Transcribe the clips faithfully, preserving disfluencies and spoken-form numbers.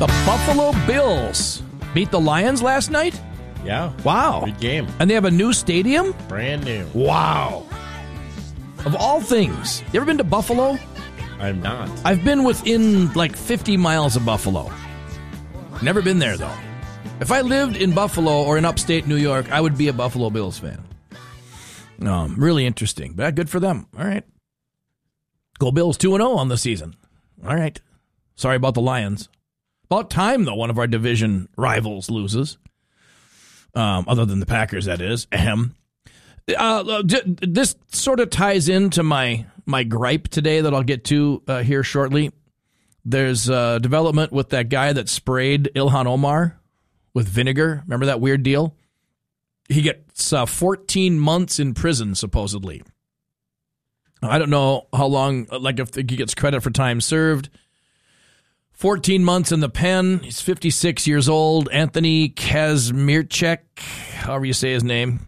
The Buffalo Bills beat the Lions last night? Yeah. Wow. Good game. And they have a new stadium? Brand new. Wow. Of all things, you ever been to Buffalo? I'm not. I've been within like fifty miles of Buffalo. Never been there, though. If I lived in Buffalo or in upstate New York, I would be a Buffalo Bills fan. Um, really interesting. But good for them. All right. Go Bills two and oh on the season. All right. Sorry about the Lions. About time, though, one of our division rivals loses. Um, other than the Packers, that is. Ahem. Uh, this sort of ties into my, my gripe today that I'll get to uh, here shortly. There's uh, development with that guy that sprayed Ilhan Omar with vinegar. Remember that weird deal? He gets uh, fourteen months in prison, supposedly. I don't know how long, like if he gets credit for time served. fourteen months in the pen. He's fifty-six years old. Anthony Kazmierczak, however you say his name.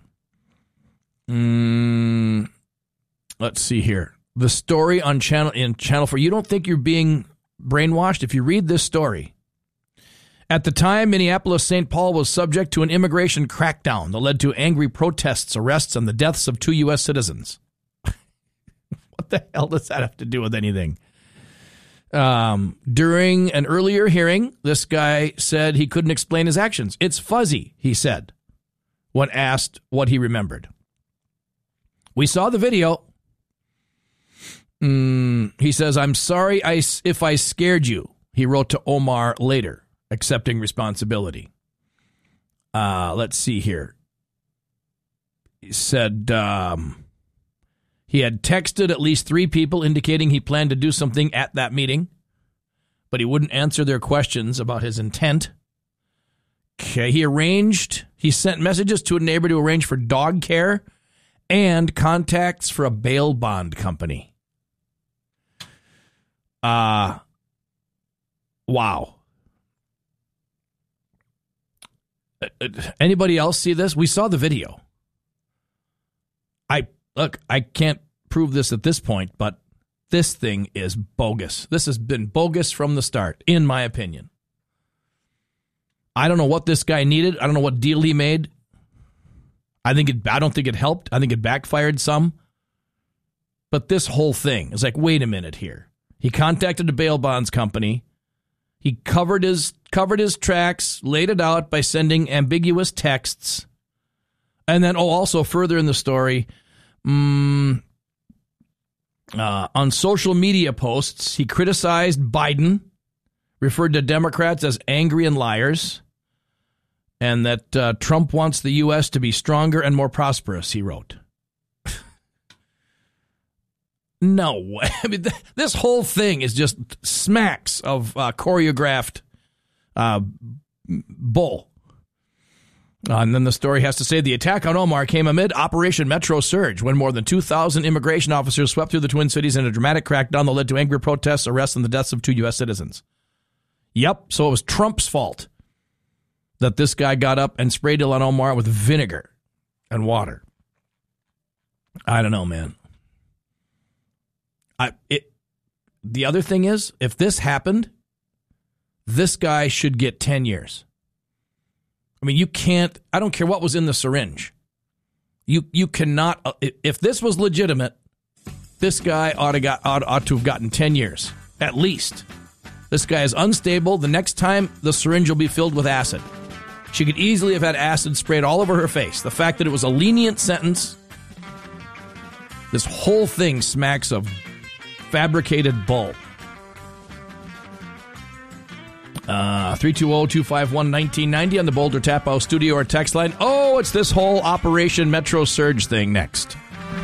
Mm, let's see here. The story on channel in Channel four. You don't think you're being brainwashed if you read this story. At the time, Minneapolis-Saint Paul was subject to an immigration crackdown that led to angry protests, arrests, and the deaths of two U S citizens. What the hell does that have to do with anything? Um, during an earlier hearing, this guy said he couldn't explain his actions. It's fuzzy, he said, when asked what he remembered. We saw the video. Mm, he says, I'm sorry I, if I scared you, he wrote to Omar later, accepting responsibility. Uh, let's see here. He said um, he had texted at least three people indicating he planned to do something at that meeting, but he wouldn't answer their questions about his intent. Okay, he arranged, he sent messages to a neighbor to arrange for dog care and contacts for a bail bond company. Uh, wow. Anybody else see this? We saw the video. I look, I can't prove this at this point, but this thing is bogus. This has been bogus from the start, in my opinion. I don't know what this guy needed. I don't know what deal he made. I think it, I don't think it helped. I think it backfired some. But this whole thing is like, wait a minute here. He contacted a bail bonds company. He covered his covered his tracks, laid it out by sending ambiguous texts. And then, oh, also further in the story, um, uh, on social media posts, he criticized Biden, referred to Democrats as angry and liars, and that uh, Trump wants the U S to be stronger and more prosperous, he wrote. No way. I mean, th- this whole thing is just smacks of uh, choreographed uh, bull. Uh, and then the story has to say the attack on Omar came amid Operation Metro Surge, when more than two thousand immigration officers swept through the Twin Cities in a dramatic crackdown that led to angry protests, arrests, and the deaths of two U S citizens. Yep, so it was Trump's fault that this guy got up and sprayed Ilhan Omar with vinegar and water. I don't know, man. I, it, the other thing is, if this happened, this guy should get ten years. I mean, you can't, I don't care what was in the syringe. You you cannot, uh, if this was legitimate, this guy ought to, got, ought, ought to have gotten ten years, at least. This guy is unstable. The next time, the syringe will be filled with acid. She could easily have had acid sprayed all over her face. The fact that it was a lenient sentence, this whole thing smacks of fabricated bull. Uh, three two zero, two five one, one nine nine zero on the Boulder Tap House studio or text line. Oh, it's this whole Operation Metro Surge thing next.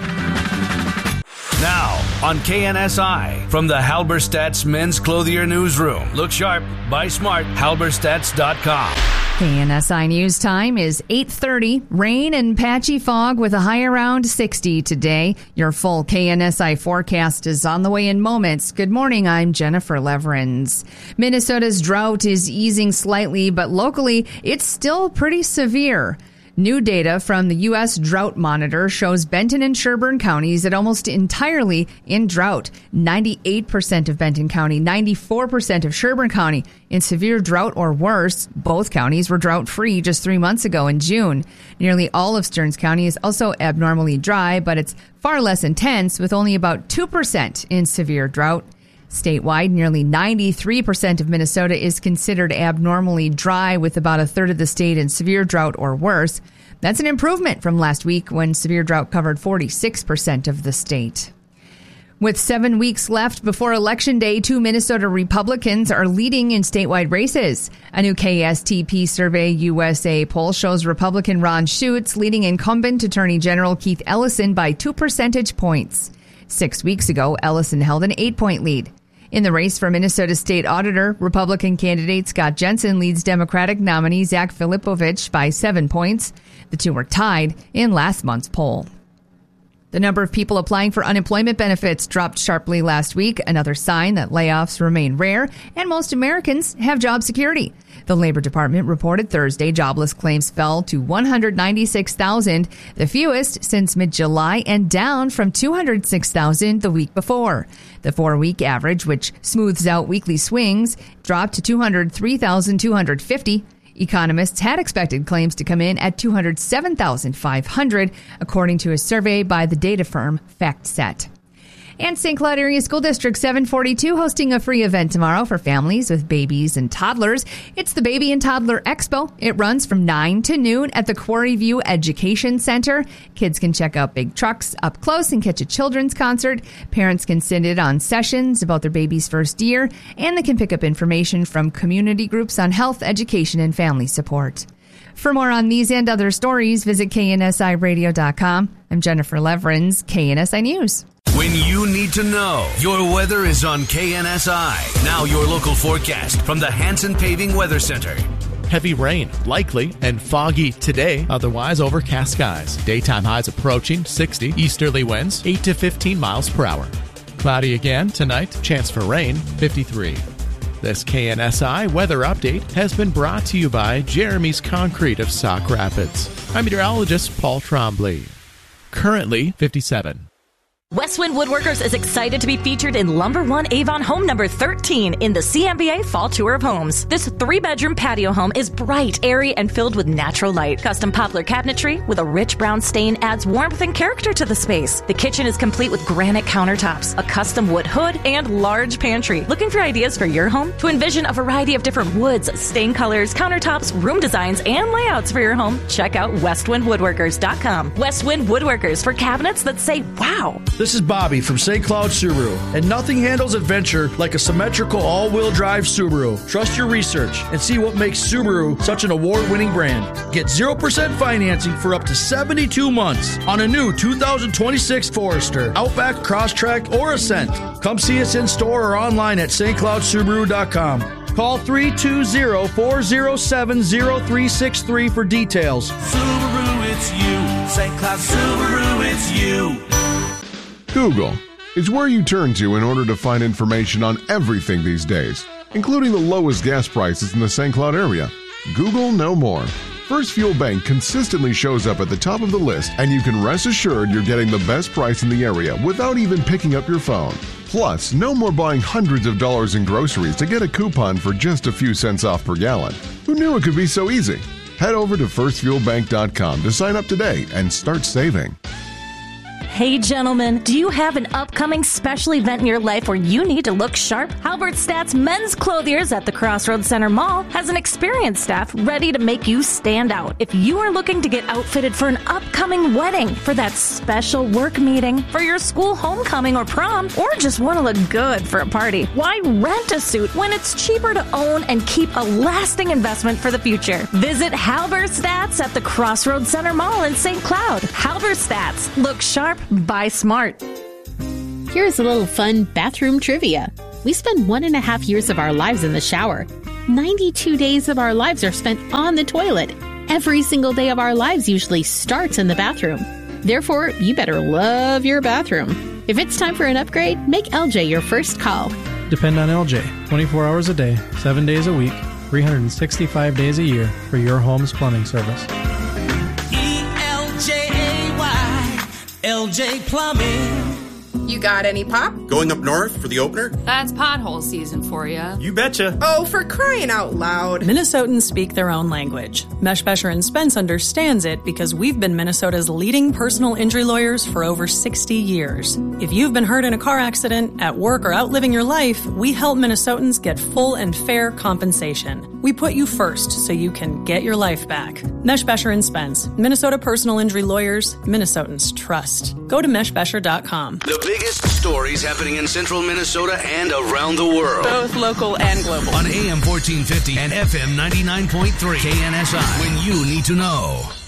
Now on K N S I from the Halberstadt's Men's Clothier Newsroom. Look sharp, buy smart, halberstadts dot com. K N S I News Time is eight thirty. Rain and patchy fog with a high around sixty today. Your full K N S I forecast is on the way in moments. Good morning, I'm Jennifer Leverins. Minnesota's drought is easing slightly, but locally it's still pretty severe. New data from the U S Drought Monitor shows Benton and Sherburne counties at almost entirely in drought. ninety-eight percent of Benton County, ninety-four percent of Sherburne County in severe drought or worse. Both counties were drought-free just three months ago in June. Nearly all of Stearns County is also abnormally dry, but it's far less intense, with only about two percent in severe drought. Statewide, nearly ninety-three percent of Minnesota is considered abnormally dry, with about a third of the state in severe drought or worse. That's an improvement from last week when severe drought covered forty-six percent of the state. With seven weeks left before Election Day, two Minnesota Republicans are leading in statewide races. A new K S T P Survey U S A poll shows Republican Ron Schutz leading incumbent Attorney General Keith Ellison by two percentage points. Six weeks ago, Ellison held an eight-point lead. In the race for Minnesota State Auditor, Republican candidate Scott Jensen leads Democratic nominee Zach Filipovich by seven points. The two were tied in last month's poll. The number of people applying for unemployment benefits dropped sharply last week, another sign that layoffs remain rare and most Americans have job security. The Labor Department reported Thursday jobless claims fell to one hundred ninety-six thousand, the fewest since mid-July and down from two hundred six thousand the week before. The four-week average, which smooths out weekly swings, dropped to two hundred three thousand two hundred fifty. Economists had expected claims to come in at two hundred seven thousand five hundred, according to a survey by the data firm FactSet. And Saint Cloud Area School District seven forty-two hosting a free event tomorrow for families with babies and toddlers. It's the Baby and Toddler Expo. It runs from nine to noon at the Quarry View Education Center. Kids can check out big trucks up close and catch a children's concert. Parents can sit in on sessions about their baby's first year, and they can pick up information from community groups on health, education, and family support. For more on these and other stories, visit K N S I radio dot com. I'm Jennifer Leverins, K N S I News. When you need to know, your weather is on K N S I. Now your local forecast from the Hanson Paving Weather Center. Heavy rain, likely, and foggy today. Otherwise, overcast skies. Daytime highs approaching sixty. Easterly winds, eight to fifteen miles per hour. Cloudy again tonight. Chance for rain, fifty-three. This K N S I weather update has been brought to you by Jeremy's Concrete of Sauk Rapids. I'm meteorologist Paul Trombley. Currently, fifty-seven. Westwind Woodworkers is excited to be featured in Lumber One Avon home number thirteen in the C M B A Fall Tour of Homes. This three-bedroom patio home is bright, airy, and filled with natural light. Custom poplar cabinetry with a rich brown stain adds warmth and character to the space. The kitchen is complete with granite countertops, a custom wood hood, and large pantry. Looking for ideas for your home? To envision a variety of different woods, stain colors, countertops, room designs, and layouts for your home, check out westwind woodworkers dot com. Westwind Woodworkers for cabinets that say wow. This is Bobby from Saint Cloud Subaru, and nothing handles adventure like a symmetrical all-wheel drive Subaru. Trust your research and see what makes Subaru such an award-winning brand. Get zero percent financing for up to seventy-two months on a new two thousand twenty-six Forester, Outback, Crosstrek, or Ascent. Come see us in store or online at st cloud subaru dot com. Call three two zero, four zero seven, zero three six three for details. Subaru, it's you. Saint Cloud Subaru, it's you. Google is where you turn to in order to find information on everything these days, including the lowest gas prices in the Saint Cloud area. Google no more. First Fuel Bank consistently shows up at the top of the list, and you can rest assured you're getting the best price in the area without even picking up your phone. Plus, no more buying hundreds of dollars in groceries to get a coupon for just a few cents off per gallon. Who knew it could be so easy? Head over to first fuel bank dot com to sign up today and start saving. Hey gentlemen, do you have an upcoming special event in your life where you need to look sharp? Halberstadt's Men's Clothiers at the Crossroads Center Mall has an experienced staff ready to make you stand out. If you are looking to get outfitted for an upcoming wedding, for that special work meeting, for your school homecoming or prom, or just want to look good for a party, why rent a suit when it's cheaper to own and keep a lasting investment for the future? Visit Halberstadt's at the Crossroads Center Mall in Saint Cloud. Halberstadt's. Look sharp, buy smart. Here's a little fun bathroom trivia. We spend one and a half years of our lives in the shower. ninety-two days of our lives are spent on the toilet. Every single day of our lives usually starts in the bathroom. Therefore, you better love your bathroom. If it's time for an upgrade, make L J your first call. Depend on L J twenty-four hours a day, seven days a week, three hundred sixty-five days a year for your home's plumbing service. L J Plumbing. You got any pop? Going up north for the opener? That's pothole season for you. You betcha. Oh, for crying out loud. Minnesotans speak their own language. Mesh Besher and Spence understands it because we've been Minnesota's leading personal injury lawyers for over sixty years. If you've been hurt in a car accident, at work, or out living your life, we help Minnesotans get full and fair compensation. We put you first so you can get your life back. Mesh Besher and Spence, Minnesota personal injury lawyers, Minnesotans trust. Go to mesh besher dot com. The biggest stories happening in central Minnesota and around the world. Both local and global. On A M fourteen fifty and F M ninety-nine point three K N S I. When you need to know.